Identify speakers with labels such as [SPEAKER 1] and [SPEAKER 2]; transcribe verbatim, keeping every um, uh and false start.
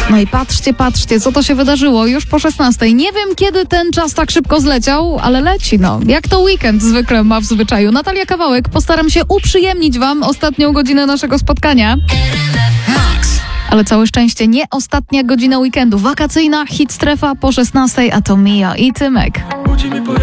[SPEAKER 1] No i patrzcie, patrzcie, co to się wydarzyło już po szesnastej. Nie wiem, kiedy ten czas tak szybko zleciał, ale leci, no. Jak to weekend zwykle ma w zwyczaju. Natalia Kawałek, postaram się uprzyjemnić wam ostatnią godzinę naszego spotkania. Ale całe szczęście, nie ostatnia godzina weekendu. Wakacyjna hit strefa po szesnastej, a to Mia i Tymek.